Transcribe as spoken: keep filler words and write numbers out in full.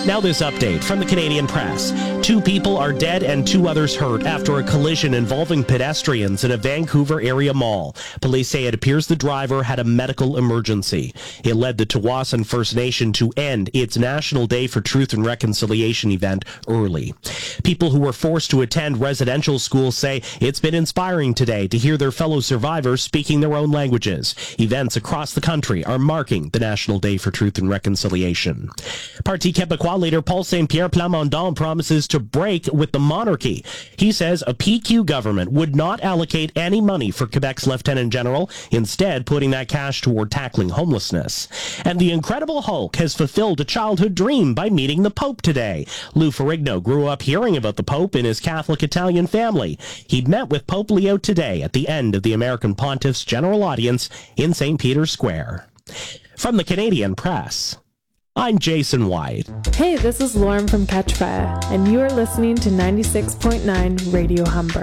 Now this update from the Canadian Press. Two people are dead and two others hurt after a collision involving pedestrians in a Vancouver area mall. Police say it appears the driver had a medical emergency. It led the Tsawwassen First Nation to end its National Day for Truth and Reconciliation event early. People who were forced to attend residential schools say it's been inspiring today to hear their fellow survivors speaking their own languages. Events across the country are marking the National Day for Truth and Reconciliation. Parti Québécois leader Paul Saint-Pierre Plamondon promises to break with the monarchy. He says a P Q government would not allocate any money for Quebec's Lieutenant General, instead putting that cash toward tackling homelessness. And the Incredible Hulk has fulfilled a childhood dream by meeting the Pope today. Lou Ferrigno grew up hearing about the Pope in his Catholic Italian family. He met with Pope Leo today at the end of the American Pontiff's general audience in Saint Peter's Square. From the Canadian Press, I'm Jason White. Hey, this is Lauren from Catch Fire, and you are listening to ninety-six point nine Radio Humber.